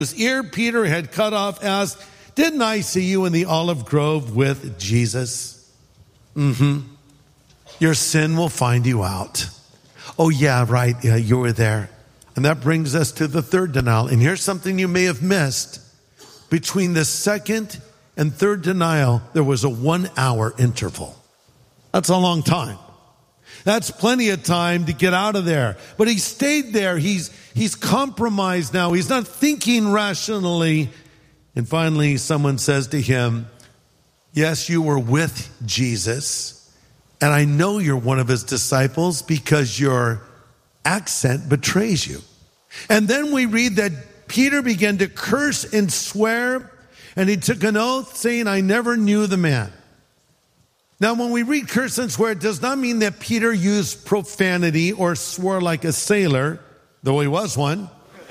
His ear Peter had cut off asked, "Didn't I see you in the olive grove with Jesus?" Your sin will find you out. Oh yeah, right. Yeah, you were there. And that brings us to the third denial. And here's something you may have missed. Between the second and third denial, there was a 1 hour interval. That's a long time. That's plenty of time to get out of there. But he stayed there. He's compromised now. He's not thinking rationally. And finally, someone says to him, "Yes, you were with Jesus. And I know you're one of his disciples because your accent betrays you." And then we read that Peter began to curse and swear, and he took an oath saying, "I never knew the man." Now, when we read curse and swear, it does not mean that Peter used profanity or swore like a sailor, though he was one.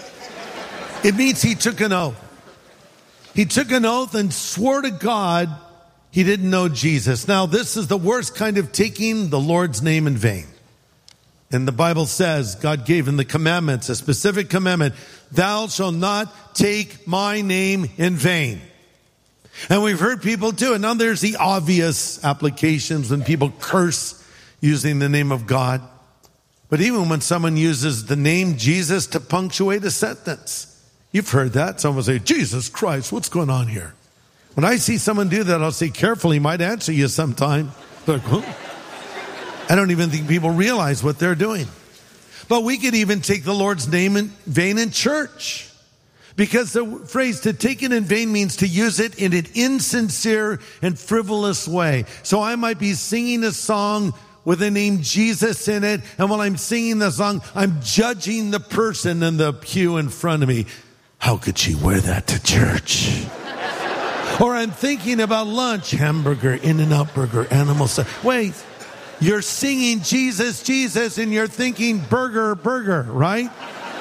It means he took an oath. He took an oath and swore to God he didn't know Jesus. Now, this is the worst kind of taking the Lord's name in vain. And the Bible says, God gave in the commandments, a specific commandment, "Thou shalt not take my name in vain." And we've heard people do it. Now there's the obvious applications when people curse using the name of God. But even when someone uses the name Jesus to punctuate a sentence, you've heard that. Someone will say, "Jesus Christ, what's going on here?" When I see someone do that, I'll say, "Careful, he might answer you sometime." Like, huh? I don't even think people realize what they're doing. But we could even take the Lord's name in vain in church. Because the phrase "to take it in vain" means to use it in an insincere and frivolous way. So I might be singing a song with the name Jesus in it, and while I'm singing the song, I'm judging the person in the pew in front of me. How could she wear that to church? Or I'm thinking about lunch, hamburger, In-N-Out burger, animal stuff. Wait, you're singing Jesus, Jesus, and you're thinking burger, burger, right?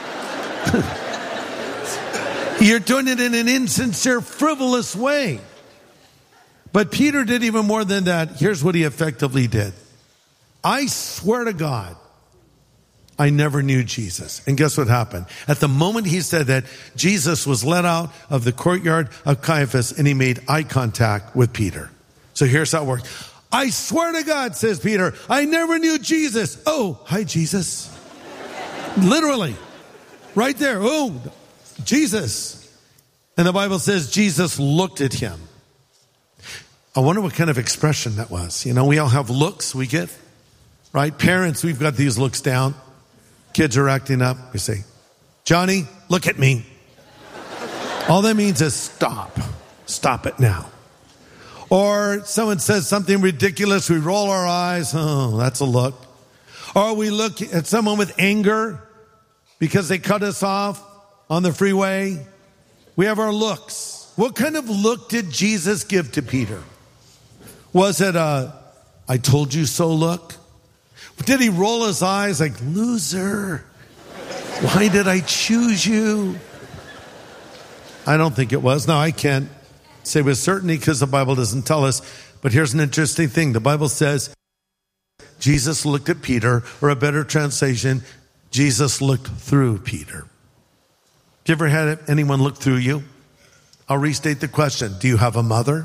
You're doing it in an insincere, frivolous way. But Peter did even more than that. Here's what he effectively did. "I swear to God, I never knew Jesus." And guess what happened? At the moment he said that, Jesus was led out of the courtyard of Caiaphas and he made eye contact with Peter. So here's how it works. "I swear to God," says Peter, "I never knew Jesus." "Oh, hi, Jesus." Literally. Right there. "Oh, Jesus." And the Bible says Jesus looked at him. I wonder what kind of expression that was. You know, we all have looks we get, right? Parents, we've got these looks down. Kids are acting up. We say, "Johnny, look at me." All that means is stop. Stop it now. Or someone says something ridiculous. We roll our eyes. Oh, that's a look. Or we look at someone with anger because they cut us off on the freeway. We have our looks. What kind of look did Jesus give to Peter? Was it a "I told you so" look? Did he roll his eyes like, "Loser, why did I choose you"? I don't think it was. Now, I can't say with certainty because the Bible doesn't tell us. But here's an interesting thing. The Bible says Jesus looked at Peter, or a better translation, Jesus looked through Peter. You ever had anyone look through you? I'll restate the question. Do you have a mother?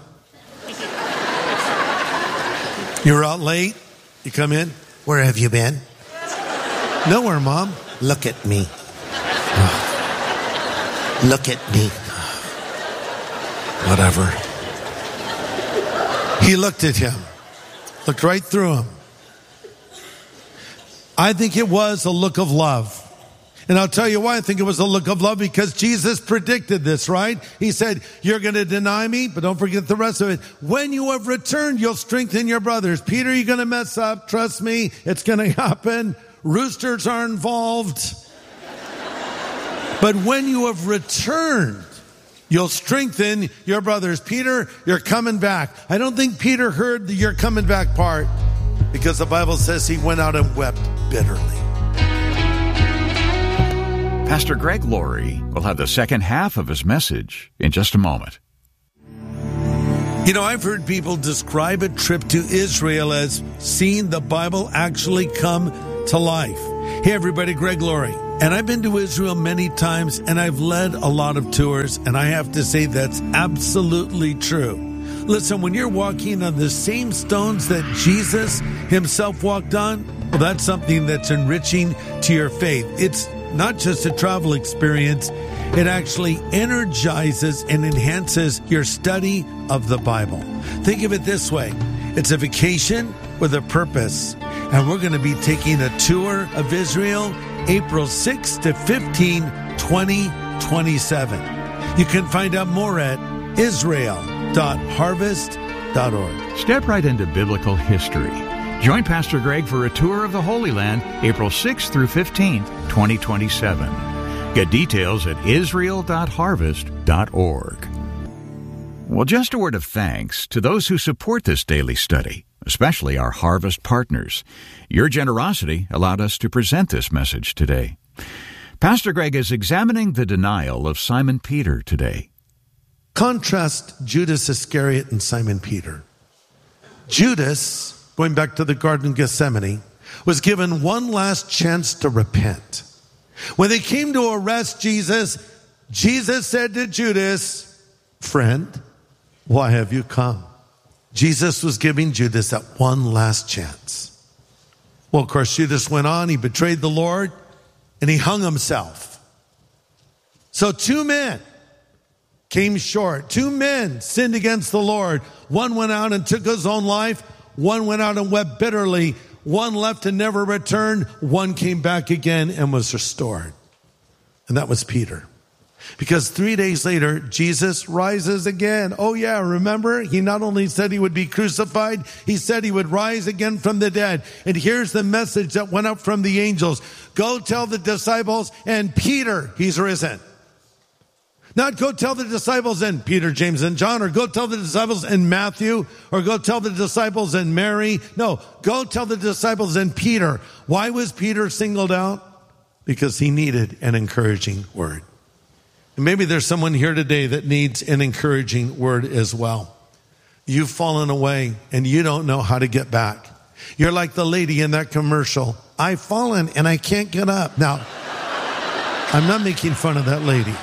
You're out late. You come in. "Where have you been?" "Nowhere, Mom." "Look at me." "Look at me." Whatever. He looked at him. Looked right through him. I think it was a look of love. And I'll tell you why I think it was a look of love, because Jesus predicted this, right? He said, "You're going to deny me," but don't forget the rest of it. "When you have returned, you'll strengthen your brothers." Peter, you're going to mess up. Trust me, it's going to happen. Roosters are involved. But when you have returned, you'll strengthen your brothers. Peter, you're coming back. I don't think Peter heard the "you're coming back" part, because the Bible says he went out and wept bitterly. Pastor Greg Laurie will have the second half of his message in just a moment. You know, I've heard people describe a trip to Israel as seeing the Bible actually come to life. Hey everybody, Greg Laurie. And I've been to Israel many times, and I've led a lot of tours, and I have to say that's absolutely true. Listen, when you're walking on the same stones that Jesus himself walked on, well, that's something that's enriching to your faith. It's not just a travel experience. It actually energizes and enhances your study of the Bible. Think of it this way. It's a vacation with a purpose. And we're going to be taking a tour of Israel April 6 to 15, 2027. You can find out more at israel.harvest.org. Step right into biblical history. Join Pastor Greg for a tour of the Holy Land, April 6th through 15th, 2027. Get details at israel.harvest.org. Well, just a word of thanks to those who support this daily study, especially our Harvest partners. Your generosity allowed us to present this message today. Pastor Greg is examining the denial of Simon Peter today. Contrast Judas Iscariot and Simon Peter. Judas, going back to the Garden of Gethsemane, was given one last chance to repent. When they came to arrest Jesus, Jesus said to Judas, "Friend, why have you come?" Jesus was giving Judas that one last chance. Well, of course, Judas went on, he betrayed the Lord, and he hung himself. So 2 men came short. 2 men sinned against the Lord. One went out and took his own life. One went out and wept bitterly. One left and never returned. One came back again and was restored. And that was Peter. Because 3 days later, Jesus rises again. Oh yeah, remember? He not only said he would be crucified, he said he would rise again from the dead. And here's the message that went up from the angels. Go tell the disciples and Peter, he's risen. Not go tell the disciples and Peter, James, and John, or go tell the disciples and Matthew, or go tell the disciples and Mary. No, go tell the disciples and Peter. Why was Peter singled out? Because he needed an encouraging word. And maybe there's someone here today that needs an encouraging word as well. You've fallen away and you don't know how to get back. You're like the lady in that commercial. I've fallen and I can't get up. Now, I'm not making fun of that lady.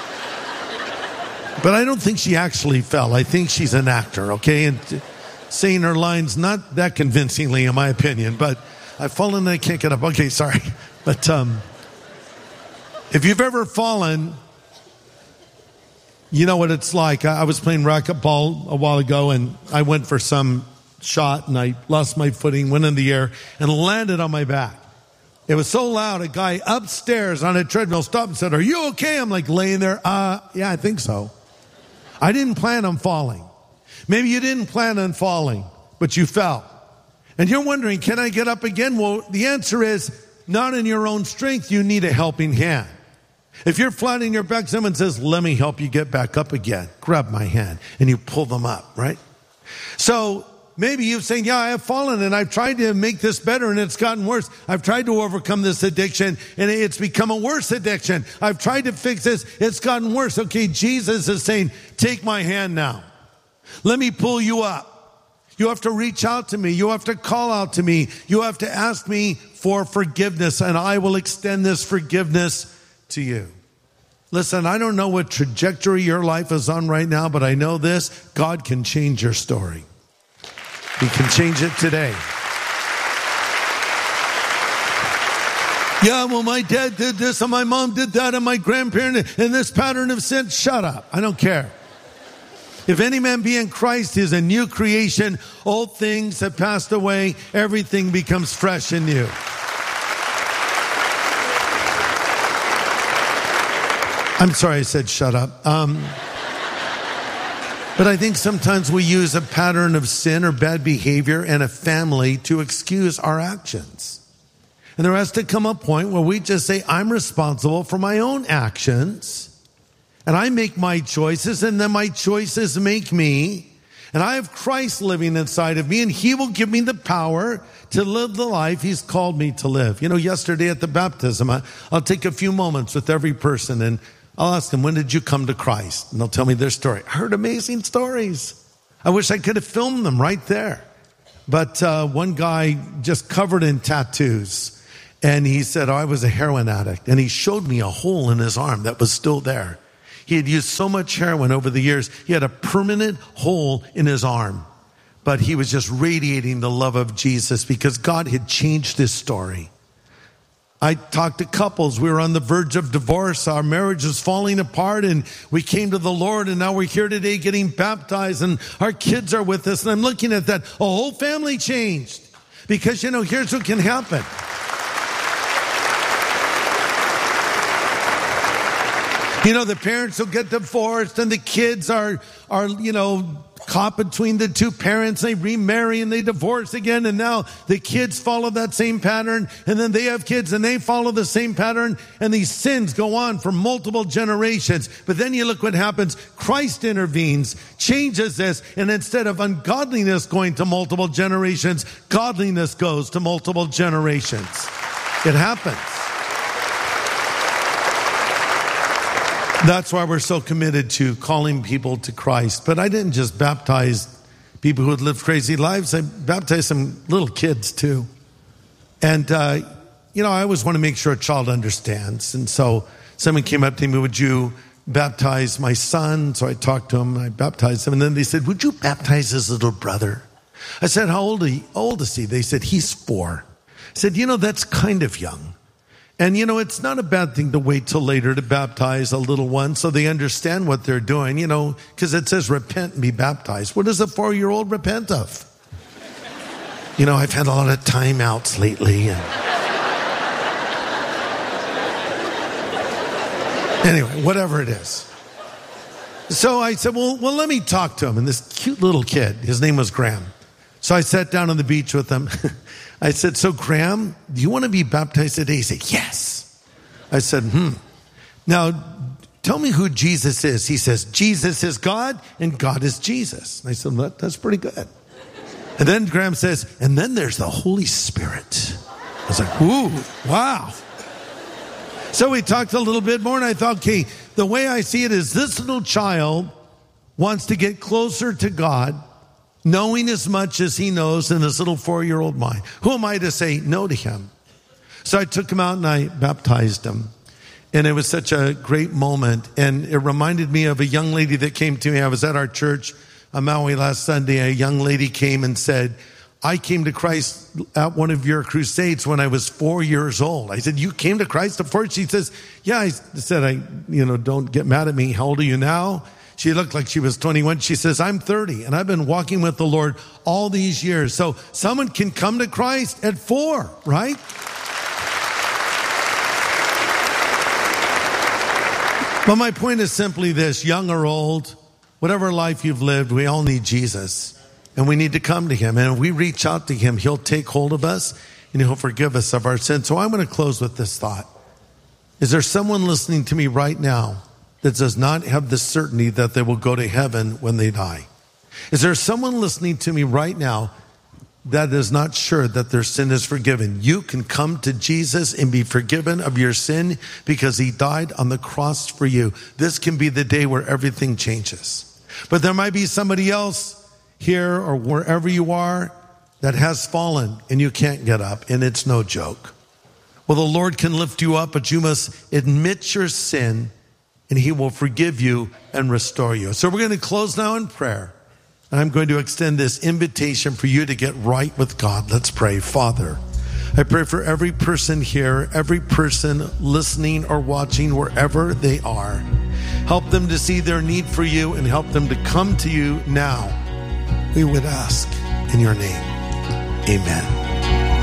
But I don't think she actually fell. I think she's an actor, okay? And saying her lines not that convincingly, in my opinion. But I've fallen and I can't get up. Okay, sorry. But if you've ever fallen, you know what it's like. I was playing racquetball a while ago, and I went for some shot, and I lost my footing, went in the air, and landed on my back. It was so loud, a guy upstairs on a treadmill stopped and said, "Are you okay?" I'm like laying there, yeah, I think so. I didn't plan on falling. Maybe you didn't plan on falling, but you fell. And you're wondering, can I get up again? Well, the answer is not in your own strength. You need a helping hand. If you're flat on your back, someone says, "Let me help you get back up again." Grab my hand and you pull them up, right? So maybe you're saying, "Yeah, I have fallen and I've tried to make this better and it's gotten worse. I've tried to overcome this addiction and it's become a worse addiction. I've tried to fix this. It's gotten worse." Okay, Jesus is saying, take my hand now. Let me pull you up. You have to reach out to me. You have to call out to me. You have to ask me for forgiveness, and I will extend this forgiveness to you. Listen, I don't know what trajectory your life is on right now, but I know this: God can change your story. He can change it today. Yeah, well, my dad did this, and my mom did that, and my grandparent, and this pattern of sin. Shut up. I don't care. If any man be in Christ, he is a new creation. Old things have passed away. Everything becomes fresh and new. I'm sorry I said shut up. But I think sometimes we use a pattern of sin or bad behavior in a family to excuse our actions. And there has to come a point where we just say, I'm responsible for my own actions. And I make my choices, and then my choices make me. And I have Christ living inside of me, and he will give me the power to live the life he's called me to live. You know, yesterday at the baptism, I'll take a few moments with every person, and I'll ask them, when did you come to Christ? And they'll tell me their story. I heard amazing stories. I wish I could have filmed them right there. But one guy just covered in tattoos. And he said, I was a heroin addict. And he showed me a hole in his arm that was still there. He had used so much heroin over the years, he had a permanent hole in his arm. But he was just radiating the love of Jesus because God had changed his story. I talked to couples. We were on the verge of divorce. Our marriage was falling apart, and we came to the Lord, and now we're here today getting baptized, and our kids are with us. And I'm looking at that. A whole family changed. Because, here's what can happen. The parents will get divorced, and the kids are caught between the two parents. They remarry and they divorce again, and now the kids follow that same pattern, and then they have kids and they follow the same pattern, and these sins go on for multiple generations. But then you look what happens. Christ intervenes, changes this, and instead of ungodliness going to multiple generations, godliness goes to multiple generations. It happens. That's why we're so committed to calling people to Christ. But I didn't just baptize people who had lived crazy lives. I baptized some little kids too. And, I always want to make sure a child understands. And so someone came up to me, would you baptize my son? So I talked to him and I baptized him. And then they said, would you baptize his little brother? I said, how old is he? They said, he's 4. I said, that's kind of young. And, it's not a bad thing to wait till later to baptize a little one so they understand what they're doing, because it says repent and be baptized. What does a 4-year-old repent of? I've had a lot of timeouts lately. Anyway, whatever it is. So I said, well, let me talk to him. And this cute little kid, his name was Graham. So I sat down on the beach with him. I said, so Graham, do you want to be baptized today? He said, yes. I said, Now, tell me who Jesus is. He says, Jesus is God and God is Jesus. And I said, well, that's pretty good. And then Graham says, and then there's the Holy Spirit. I was like, ooh, wow. So we talked a little bit more, and I thought, okay, the way I see it is this little child wants to get closer to God, knowing as much as he knows in his little 4-year-old mind. Who am I to say no to him? So I took him out and I baptized him. And it was such a great moment. And it reminded me of a young lady that came to me. I was at our church on Maui last Sunday. A young lady came and said, I came to Christ at one of your crusades when I was 4 years old. I said, you came to Christ at 4? She says, yeah. I said, don't get mad at me. How old are you now? She looked like she was 21. She says, I'm 30, and I've been walking with the Lord all these years. So someone can come to Christ at 4, right? But my point is simply this, young or old, whatever life you've lived, we all need Jesus. And we need to come to him. And if we reach out to him, he'll take hold of us and he'll forgive us of our sins. So I'm going to close with this thought. Is there someone listening to me right now that does not have the certainty that they will go to heaven when they die? Is there someone listening to me right now that is not sure that their sin is forgiven? You can come to Jesus and be forgiven of your sin because he died on the cross for you. This can be the day where everything changes. But there might be somebody else here or wherever you are that has fallen and you can't get up, and it's no joke. Well, the Lord can lift you up, but you must admit your sin and he will forgive you and restore you. So we're going to close now in prayer. And I'm going to extend this invitation for you to get right with God. Let's pray. Father, I pray for every person here, every person listening or watching wherever they are. Help them to see their need for you and help them to come to you now. We would ask in your name. Amen.